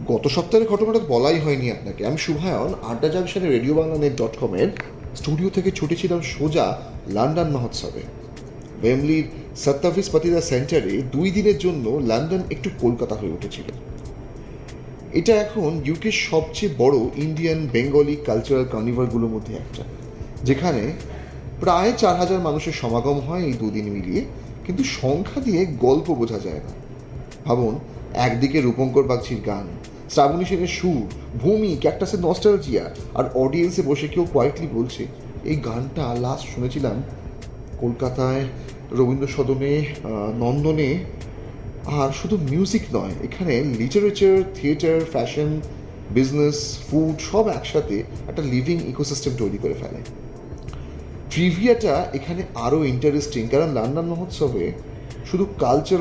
গত সপ্তাহের ঘটনাটা বলাই হয়নি আপনাকে। আমি শুভায়ন আড্ডা জাংশনে রেডিও বাংলা নেট.com-এর স্টুডিও থেকে ছুটেছিলাম সোজা লন্ডন মহোৎসবে। ওয়েমলির সত্তাভিস পাতিদা সেন্টারে 2 দিনের জন্য লন্ডন একটু কলকাতা হয়ে উঠেছিল। এটা এখন ইউকের সবচেয়ে বড় ইন্ডিয়ান বেঙ্গলি কালচারাল কার্নিভালগুলোর মধ্যে একটা, যেখানে প্রায় 4,000 মানুষের সমাগম হয় এই 2 দিন মিলিয়ে, কিন্তু সংখ্যা দিয়ে গল্প বোঝা যায় না। ভাবুন, একদিকে রূপঙ্কর বাগচির গান, শ্রাবণী সেনের সুর, ভূমি ক্যাকটাসের নস্টালজিয়া, আর অডিয়েন্সে বসে কেউ কোয়াইটলি বলছে এই গানটা লাস্ট শুনেছিলাম কলকাতায় রবীন্দ্র সদনে, নন্দনে। আর শুধু মিউজিক নয়, এখানে literature, theatre, fashion, business, food সব একসাথে একটা লিভিং ইকোসিস্টেম তৈরি করে ফেলে। ট্রিভিয়াটা এখানে আরও ইন্টারেস্টিং, কারণ লন্ডন মহোৎসবে শুধু কালচার